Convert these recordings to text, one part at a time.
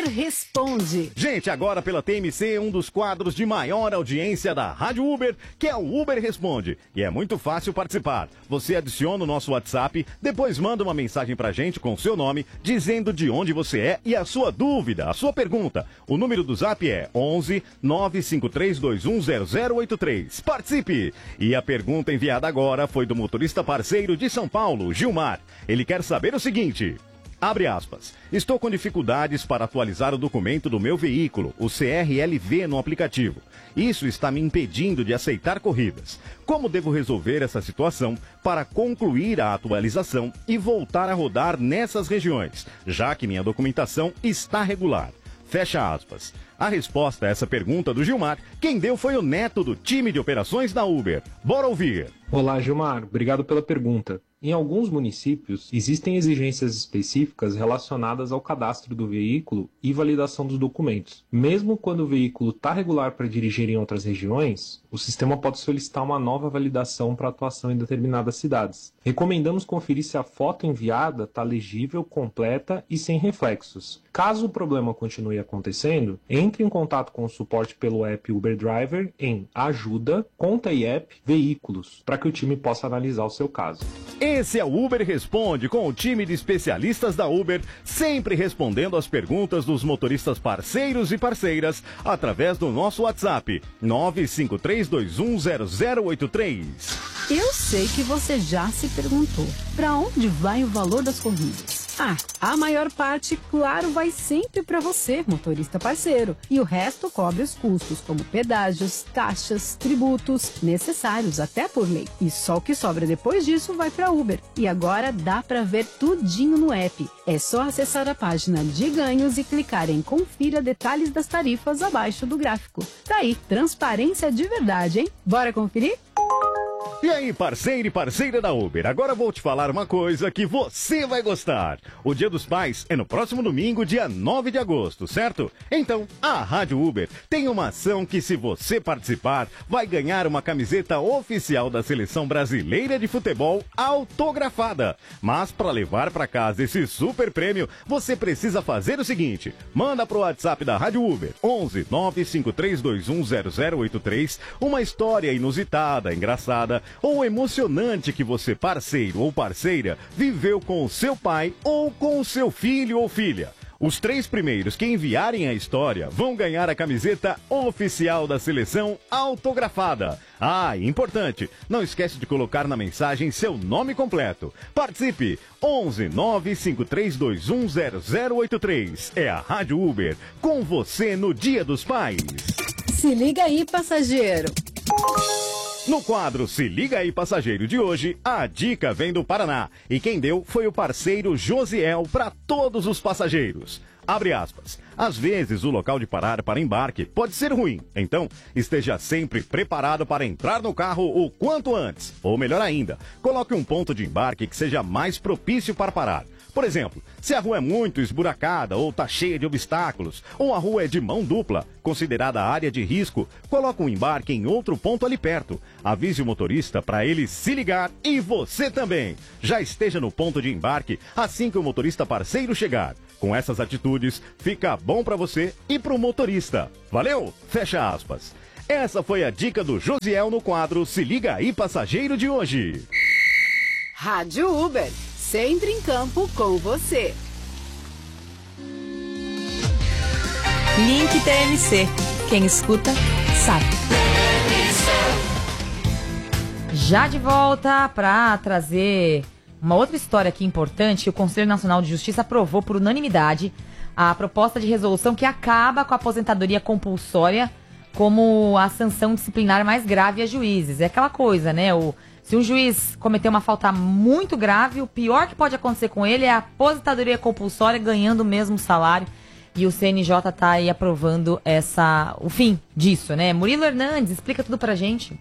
Responde. Gente, agora pela TMC, um dos quadros de maior audiência da Rádio Uber, que é o Uber Responde. E é muito fácil participar. Você adiciona o nosso WhatsApp, depois manda uma mensagem pra gente com o seu nome, dizendo de onde você é e a sua dúvida, a sua pergunta. O número do Zap é 11 953210083. Participe! E a pergunta enviada agora foi do motorista parceiro de São Paulo, Gilmar. Ele quer saber o seguinte... Abre aspas. Estou com dificuldades para atualizar o documento do meu veículo, o CRLV, no aplicativo. Isso está me impedindo de aceitar corridas. Como devo resolver essa situação para concluir a atualização e voltar a rodar nessas regiões, já que minha documentação está regular? Fecha aspas. A resposta a essa pergunta do Gilmar, quem deu foi o Neto do time de operações da Uber. Bora ouvir. Olá, Gilmar. Obrigado pela pergunta. Em alguns municípios, existem exigências específicas relacionadas ao cadastro do veículo e validação dos documentos. Mesmo quando o veículo está regular para dirigir em outras regiões, o sistema pode solicitar uma nova validação para atuação em determinadas cidades. Recomendamos conferir se a foto enviada está legível, completa e sem reflexos. Caso o problema continue acontecendo, entre em contato com o suporte pelo app Uber Driver em Ajuda, Conta e App, Veículos, para que o time possa analisar o seu caso. Esse é o Uber Responde, com o time de especialistas da Uber, sempre respondendo as perguntas dos motoristas parceiros e parceiras através do nosso WhatsApp 953210083. Eu sei que você já se perguntou, para onde vai o valor das corridas? A maior parte, claro, vai sempre para você, motorista parceiro. E o resto cobre os custos, como pedágios, taxas, tributos, necessários até por lei. E só o que sobra depois disso vai para Uber. E agora dá para ver tudinho no app. É só acessar a página de ganhos e clicar em Confira detalhes das tarifas abaixo do gráfico. Tá aí, transparência de verdade, hein? Bora conferir? E aí, parceiro e parceira da Uber, agora vou te falar uma coisa que você vai gostar. O Dia dos Pais é no próximo domingo, dia 9 de agosto, certo? Então, a Rádio Uber tem uma ação que, se você participar, vai ganhar uma camiseta oficial da Seleção Brasileira de Futebol autografada. Mas para levar para casa esse super prêmio, você precisa fazer o seguinte: manda pro WhatsApp da Rádio Uber, 11 953210083, uma história inusitada, engraçada ou emocionante que você, parceiro ou parceira, viveu com o seu pai ou com o seu filho ou filha. Os 3 primeiros que enviarem a história vão ganhar a camiseta oficial da seleção autografada. Importante, não esquece de colocar na mensagem seu nome completo. Participe! 11 953210083. É a Rádio Uber, com você no Dia dos Pais. Se liga aí, passageiro. No quadro Se Liga Aí Passageiro de hoje, a dica vem do Paraná. E quem deu foi o parceiro Josiel para todos os passageiros. Abre aspas. Às vezes o local de parar para embarque pode ser ruim. Então, esteja sempre preparado para entrar no carro o quanto antes. Ou melhor ainda, coloque um ponto de embarque que seja mais propício para parar. Por exemplo, se a rua é muito esburacada ou está cheia de obstáculos, ou a rua é de mão dupla, considerada área de risco, coloque um embarque em outro ponto ali perto. Avise o motorista para ele se ligar e você também. Já esteja no ponto de embarque assim que o motorista parceiro chegar. Com essas atitudes, fica bom para você e para o motorista. Valeu? Fecha aspas. Essa foi a dica do Josiel no quadro Se Liga Aí Passageiro de hoje. Rádio Uber, sempre em campo com você. Link TMC. Quem escuta, sabe. Já de volta para trazer uma outra história aqui importante. O Conselho Nacional de Justiça aprovou por unanimidade a proposta de resolução que acaba com a aposentadoria compulsória como a sanção disciplinar mais grave a juízes. É aquela coisa, né? Se um juiz cometer uma falta muito grave, o pior que pode acontecer com ele é a aposentadoria compulsória ganhando o mesmo salário. E o CNJ tá aí aprovando o fim disso, né? Murilo Hernandes, explica tudo pra gente.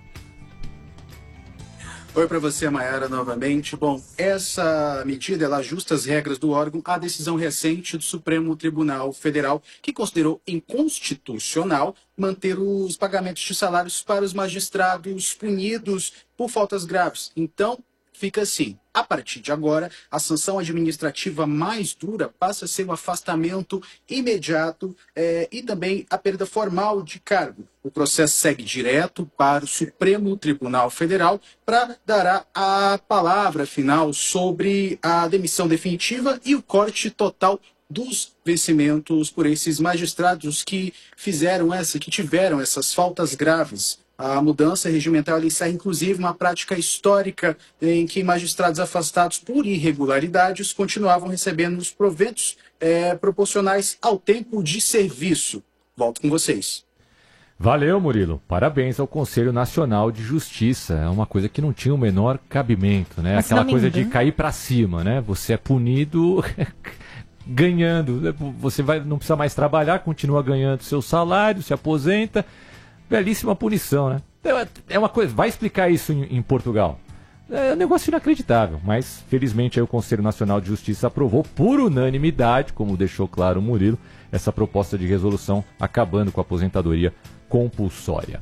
Oi para você, Mayara, novamente. Bom, essa medida ela ajusta as regras do órgão à decisão recente do Supremo Tribunal Federal, que considerou inconstitucional manter os pagamentos de salários para os magistrados punidos por faltas graves. Então, fica assim: a partir de agora, a sanção administrativa mais dura passa a ser o afastamento imediato e também a perda formal de cargo. O processo segue direto para o Supremo Tribunal Federal para dar a palavra final sobre a demissão definitiva e o corte total dos vencimentos por esses magistrados que tiveram essas faltas graves. A mudança regimental encerra, inclusive, uma prática histórica em que magistrados afastados por irregularidades continuavam recebendo os proventos proporcionais ao tempo de serviço. Volto com vocês. Valeu, Murilo. Parabéns ao Conselho Nacional de Justiça. É uma coisa que não tinha o menor cabimento, né? Aquela coisa de cair para cima, né? Você é punido ganhando. Você não precisa mais trabalhar, continua ganhando seu salário, se aposenta. Belíssima punição, né? É uma coisa, vai explicar isso em Portugal. É um negócio inacreditável, mas felizmente aí o Conselho Nacional de Justiça aprovou por unanimidade, como deixou claro o Murilo, essa proposta de resolução acabando com a aposentadoria compulsória.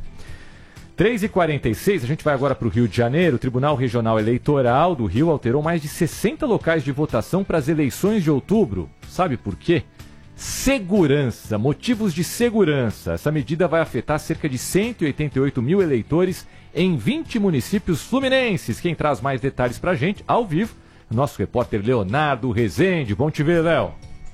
3h46, a gente vai agora para o Rio de Janeiro. O Tribunal Regional Eleitoral do Rio alterou mais de 60 locais de votação para as eleições de outubro. Sabe por quê? Segurança, motivos de segurança. Essa medida vai afetar cerca de 188 mil eleitores em 20 municípios fluminenses. Quem traz mais detalhes pra gente, ao vivo, nosso repórter Leonardo Rezende. Bom te ver, Léo.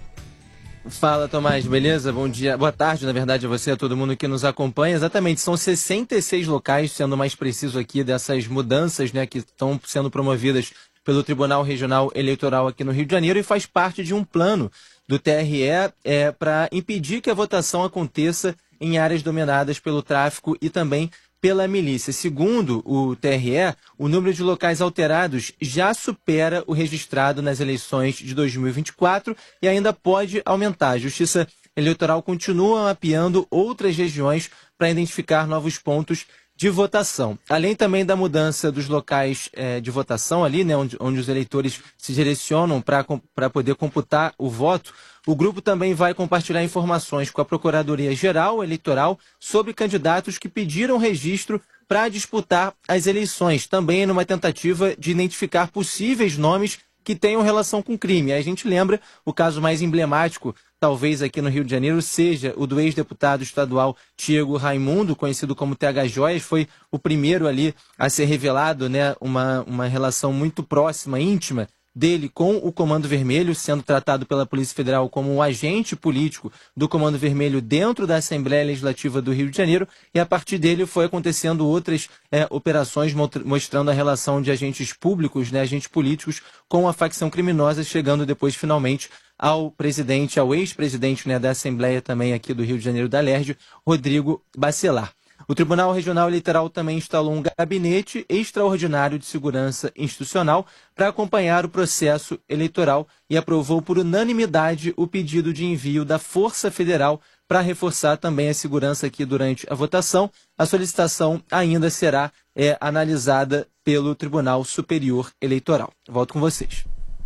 Fala, Tomás, beleza? Bom dia, boa tarde, na verdade, a você e a todo mundo que nos acompanha. Exatamente, são 66 locais, sendo mais preciso aqui, dessas mudanças, né, que estão sendo promovidas pelo Tribunal Regional Eleitoral aqui no Rio de Janeiro, e faz parte de um plano do TRE para impedir que a votação aconteça em áreas dominadas pelo tráfico e também pela milícia. Segundo o TRE, o número de locais alterados já supera o registrado nas eleições de 2024 e ainda pode aumentar. A Justiça Eleitoral continua mapeando outras regiões para identificar novos pontos de votação. Além também da mudança dos locais de votação ali, né, onde os eleitores se direcionam para poder computar o voto, o grupo também vai compartilhar informações com a Procuradoria-Geral Eleitoral sobre candidatos que pediram registro para disputar as eleições, também numa tentativa de identificar possíveis nomes que tenham relação com crime. Aí a gente lembra o caso mais emblemático, talvez aqui no Rio de Janeiro, seja o do ex-deputado estadual Tiago Raimundo, conhecido como TH Joias. Foi o primeiro ali a ser revelado, né, uma relação muito próxima, íntima, dele com o Comando Vermelho, sendo tratado pela Polícia Federal como um agente político do Comando Vermelho dentro da Assembleia Legislativa do Rio de Janeiro, e a partir dele foi acontecendo outras operações mostrando a relação de agentes públicos, né, agentes políticos, com a facção criminosa, chegando depois finalmente ao ex-presidente, né, da Assembleia também aqui do Rio de Janeiro, da LERJ, Rodrigo Bacelar. O Tribunal Regional Eleitoral também instalou um gabinete extraordinário de segurança institucional para acompanhar o processo eleitoral e aprovou por unanimidade o pedido de envio da Força Federal para reforçar também a segurança aqui durante a votação. A solicitação ainda será analisada pelo Tribunal Superior Eleitoral. Volto com vocês.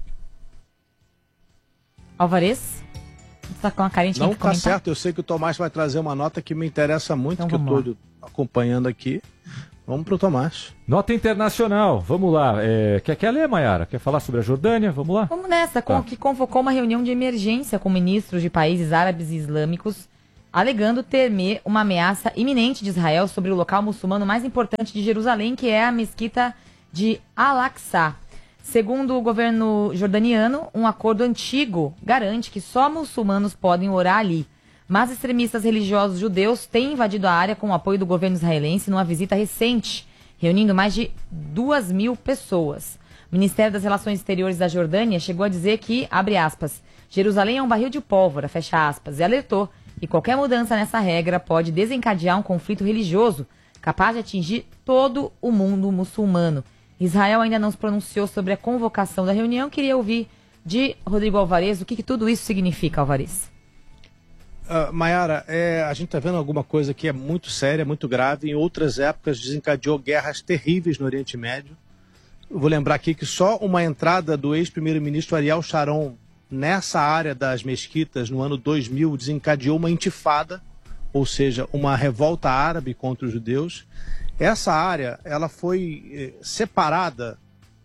Alvarez? Tá com a carinha de não tá certo, eu sei que o Tomás vai trazer uma nota que me interessa muito, então, que eu estou acompanhando aqui. Vamos pro Tomás. Nota internacional, vamos lá. Quer ler, Mayara? Quer falar sobre a Jordânia? Vamos lá? Vamos nessa, que convocou uma reunião de emergência com ministros de países árabes e islâmicos, alegando temer uma ameaça iminente de Israel sobre o local muçulmano mais importante de Jerusalém, que é a mesquita de Al-Aqsa. Segundo o governo jordaniano, um acordo antigo garante que só muçulmanos podem orar ali. Mas extremistas religiosos judeus têm invadido a área com o apoio do governo israelense numa visita recente, reunindo mais de 2.000 pessoas. O Ministério das Relações Exteriores da Jordânia chegou a dizer que, abre aspas, Jerusalém é um barril de pólvora, fecha aspas, e alertou que qualquer mudança nessa regra pode desencadear um conflito religioso capaz de atingir todo o mundo muçulmano. Israel ainda não se pronunciou sobre a convocação da reunião. Queria ouvir de Rodrigo Alvarez o que tudo isso significa, Alvarez. Mayara, a gente está vendo alguma coisa que é muito séria, muito grave. Em outras épocas desencadeou guerras terríveis no Oriente Médio. Eu vou lembrar aqui que só uma entrada do ex-primeiro-ministro Ariel Sharon nessa área das mesquitas no ano 2000 desencadeou uma intifada, ou seja, uma revolta árabe contra os judeus. Essa área ela foi separada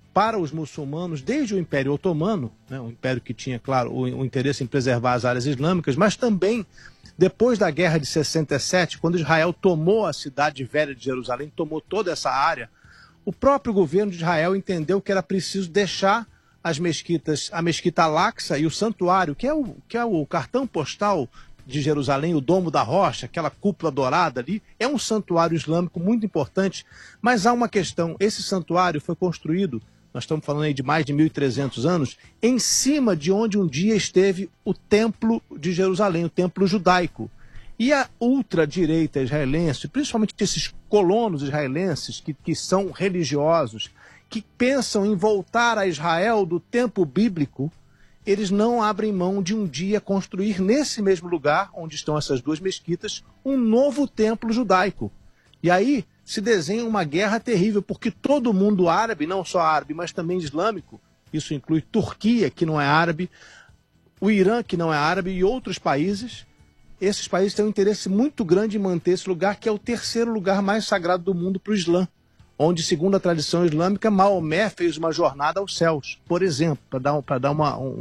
para os muçulmanos desde o Império Otomano, né, um império que tinha, claro, o interesse em preservar as áreas islâmicas, mas também depois da Guerra de 67, quando Israel tomou a cidade velha de Jerusalém, tomou toda essa área, o próprio governo de Israel entendeu que era preciso deixar as mesquitas, a Mesquita Al-Aqsa e o santuário, que é o cartão postal de Jerusalém, o Domo da Rocha, aquela cúpula dourada ali, é um santuário islâmico muito importante, mas há uma questão, esse santuário foi construído, nós estamos falando aí de mais de 1.300 anos, em cima de onde um dia esteve o Templo de Jerusalém, o Templo judaico. E a ultradireita israelense, principalmente esses colonos israelenses que são religiosos, que pensam em voltar a Israel do tempo bíblico, eles não abrem mão de um dia construir nesse mesmo lugar, onde estão essas duas mesquitas, um novo templo judaico. E aí se desenha uma guerra terrível, porque todo mundo árabe, não só árabe, mas também islâmico, isso inclui Turquia, que não é árabe, o Irã, que não é árabe, e outros países, esses países têm um interesse muito grande em manter esse lugar, que é o terceiro lugar mais sagrado do mundo para o Islã, onde, segundo a tradição islâmica, Maomé fez uma jornada aos céus, por exemplo, para dar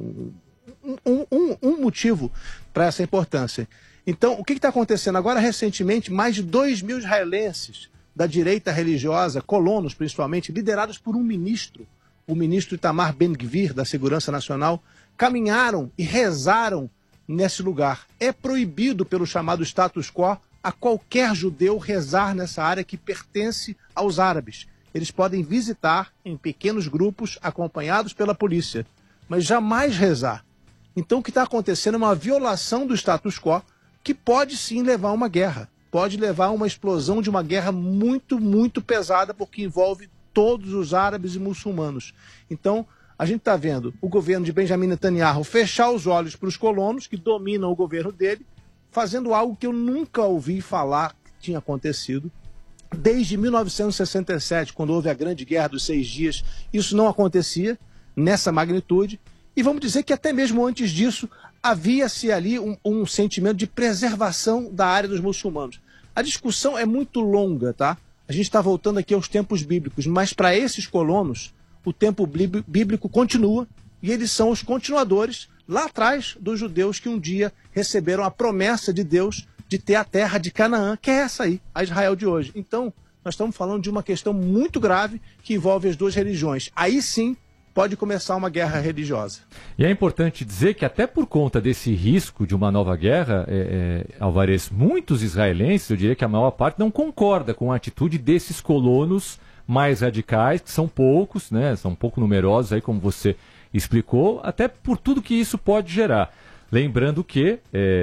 um motivo para essa importância. Então, o que está acontecendo? Agora, recentemente, mais de 2.000 israelenses da direita religiosa, colonos principalmente, liderados por um ministro, o ministro Itamar Ben-Gvir, da Segurança Nacional, caminharam e rezaram nesse lugar. É proibido pelo chamado status quo a qualquer judeu rezar nessa área que pertence aos árabes. Eles podem visitar em pequenos grupos, acompanhados pela polícia, mas jamais rezar. Então o que está acontecendo é uma violação do status quo que pode sim levar a uma guerra. Pode levar a uma explosão de uma guerra muito, muito pesada, porque envolve todos os árabes e muçulmanos. Então, a gente está vendo o governo de Benjamin Netanyahu fechar os olhos para os colonos, que dominam o governo dele, fazendo algo que eu nunca ouvi falar que tinha acontecido. Desde 1967, quando houve a Grande Guerra dos 6 Dias, isso não acontecia nessa magnitude. E vamos dizer que até mesmo antes disso, havia-se ali um sentimento de preservação da área dos muçulmanos. A discussão é muito longa, tá? A gente está voltando aqui aos tempos bíblicos, mas para esses colonos, o tempo bíblico continua e eles são os continuadores lá atrás dos judeus que um dia receberam a promessa de Deus de ter a terra de Canaã, que é essa aí, a Israel de hoje. Então, nós estamos falando de uma questão muito grave que envolve as duas religiões. Aí sim, pode começar uma guerra religiosa. E é importante dizer que até por conta desse risco de uma nova guerra, Alvarez, muitos israelenses, eu diria que a maior parte, não concorda com a atitude desses colonos mais radicais, que são poucos, né, são pouco numerosos, aí como você explicou, até por tudo que isso pode gerar. Lembrando que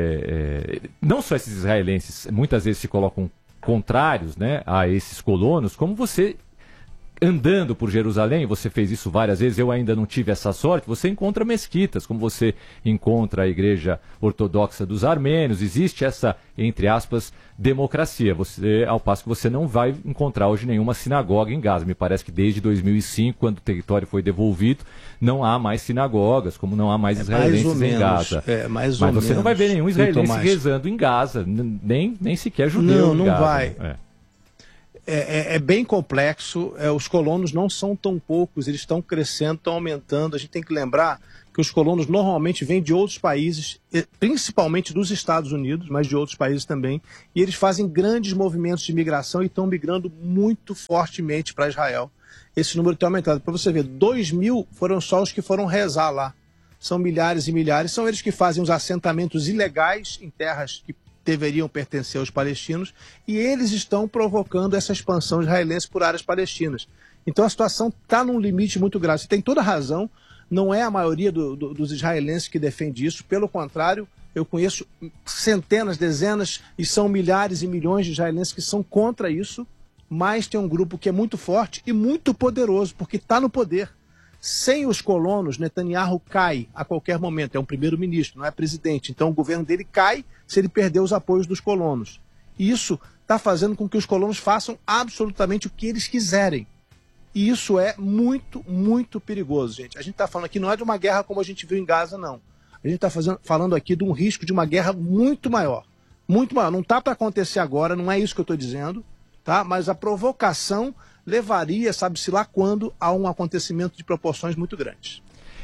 não só esses israelenses muitas vezes se colocam contrários, né, a esses colonos, como você andando por Jerusalém, você fez isso várias vezes, eu ainda não tive essa sorte, você encontra mesquitas, como você encontra a igreja ortodoxa dos armênios, existe essa, entre aspas, democracia, ao passo que você não vai encontrar hoje nenhuma sinagoga em Gaza. Me parece que desde 2005, quando o território foi devolvido, não há mais sinagogas, como não há mais israelenses em Gaza. Mas você não vai ver nenhum israelense rezando em Gaza, nem sequer judeu em Gaza. Não vai. É bem complexo, os colonos não são tão poucos, eles estão crescendo, estão aumentando. A gente tem que lembrar que os colonos normalmente vêm de outros países, principalmente dos Estados Unidos, mas de outros países também, e eles fazem grandes movimentos de migração e estão migrando muito fortemente para Israel. Esse número tem aumentado. Para você ver, 2.000 foram só os que foram rezar lá. São milhares e milhares, são eles que fazem os assentamentos ilegais em terras que deveriam pertencer aos palestinos, e eles estão provocando essa expansão israelense por áreas palestinas. Então a situação está num limite muito grave. Você tem toda a razão, não é a maioria dos israelenses que defende isso, pelo contrário, eu conheço centenas, dezenas, e são milhares e milhões de israelenses que são contra isso, mas tem um grupo que é muito forte e muito poderoso, porque está no poder. Sem os colonos, Netanyahu cai a qualquer momento. É um primeiro-ministro, não é presidente. Então o governo dele cai se ele perder os apoios dos colonos. E isso está fazendo com que os colonos façam absolutamente o que eles quiserem. E isso é muito, muito perigoso, gente. A gente está falando aqui não é de uma guerra como a gente viu em Gaza, não. A gente está falando aqui de um risco de uma guerra muito maior. Muito maior. Não está para acontecer agora, não é isso que eu estou dizendo, tá? Mas a provocação levaria, sabe-se lá quando, a um acontecimento de proporções muito grandes.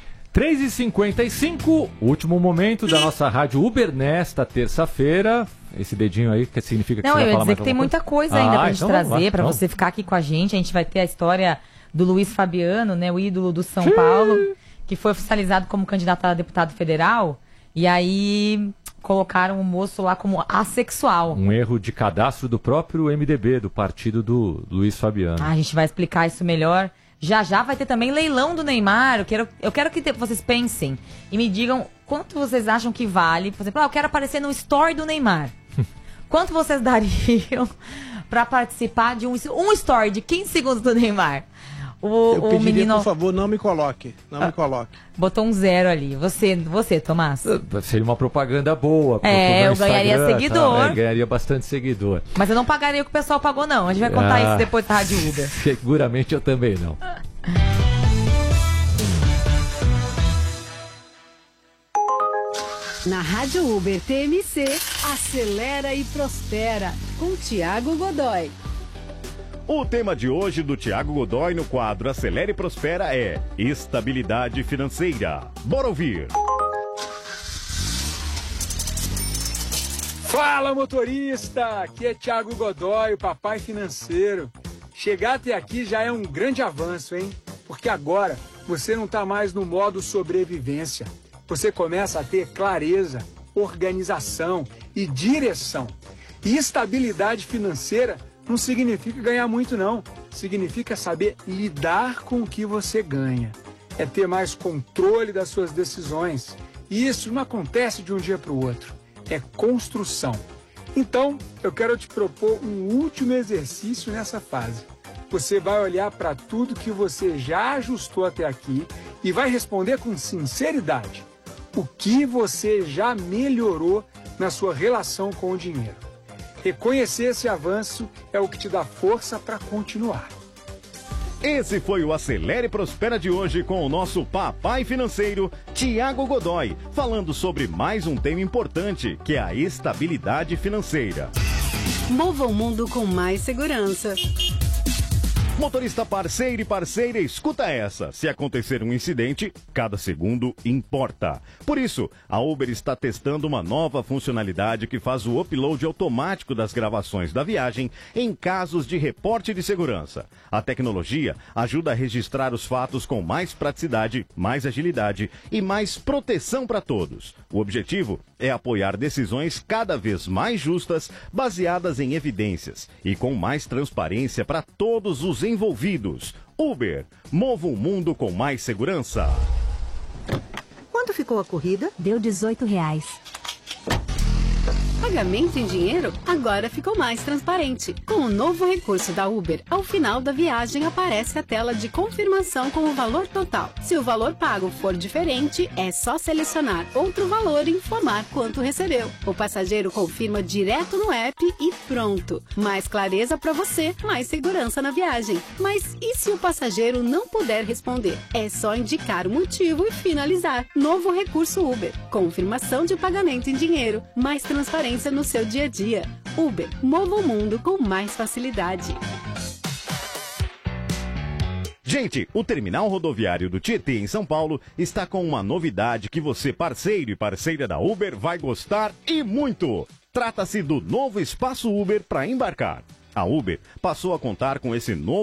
3h55, último momento da nossa rádio Uber nesta terça-feira. Esse dedinho aí, que significa que não, você vai eu ia falar dizer mais que tem alguma muita coisa? coisa ainda pra gente então trazer, pra você ficar aqui com a gente. A gente vai ter a história do Luiz Fabiano, né, o ídolo do São Paulo, que foi oficializado como candidato a deputado federal. E aí colocaram o moço lá como assexual. Um erro de cadastro do próprio MDB, do partido do Luiz Fabiano. A gente vai explicar isso melhor. Já já vai ter também leilão do Neymar. Eu quero que vocês pensem e me digam quanto vocês acham que vale. Por exemplo, eu quero aparecer no story do Neymar. Quanto vocês dariam para participar de um story de 15 segundos do Neymar? Eu pediria, menino, por favor, não me coloque. Não me coloque. Botou um 0 ali. Você, Tomás? Seria uma propaganda boa. Eu ganharia seguidor. Tá? Ganharia bastante seguidor. Mas eu não pagaria o que o pessoal pagou, não. A gente vai contar isso depois da Rádio Uber. Seguramente eu também não. Na Rádio Uber TMC, acelera e prospera, com Tiago Godoy. O tema de hoje do Tiago Godoy no quadro Acelera e Prospera é estabilidade financeira. Bora ouvir! Fala, motorista! Aqui é Tiago Godoy, o papai financeiro. Chegar até aqui já é um grande avanço, hein? Porque agora você não está mais no modo sobrevivência. Você começa a ter clareza, organização e direção. E estabilidade financeira não significa ganhar muito, não. Significa saber lidar com o que você ganha. É ter mais controle das suas decisões. E isso não acontece de um dia para o outro. É construção. Então, eu quero te propor um último exercício nessa fase. Você vai olhar para tudo que você já ajustou até aqui e vai responder com sinceridade o que você já melhorou na sua relação com o dinheiro. Reconhecer esse avanço é o que te dá força para continuar. Esse foi o Acelere e Prospera de hoje com o nosso papai financeiro, Tiago Godoy, falando sobre mais um tema importante, que é a estabilidade financeira. Mova o mundo com mais segurança. Motorista parceiro e parceira, escuta essa. Se acontecer um incidente, cada segundo importa. Por isso, a Uber está testando uma nova funcionalidade que faz o upload automático das gravações da viagem em casos de reporte de segurança. A tecnologia ajuda a registrar os fatos com mais praticidade, mais agilidade e mais proteção para todos. O objetivo é apoiar decisões cada vez mais justas, baseadas em evidências e com mais transparência para todos os envolvidos. Uber, mova o mundo com mais segurança. Quanto ficou a corrida? Deu R$18. Pagamento em dinheiro agora ficou mais transparente. Com o novo recurso da Uber, ao final da viagem aparece a tela de confirmação com o valor total. Se o valor pago for diferente, é só selecionar outro valor e informar quanto recebeu. O passageiro confirma direto no app e pronto. Mais clareza para você, mais segurança na viagem. Mas e se o passageiro não puder responder? É só indicar o motivo e finalizar. Novo recurso Uber. Confirmação de pagamento em dinheiro. Mais transparência no seu dia a dia. Uber, mova o mundo com mais facilidade. Gente, o terminal rodoviário do Tietê, em São Paulo, está com uma novidade que você, parceiro e parceira da Uber, vai gostar e muito. Trata-se do novo espaço Uber para embarcar. A Uber passou a contar com esse novo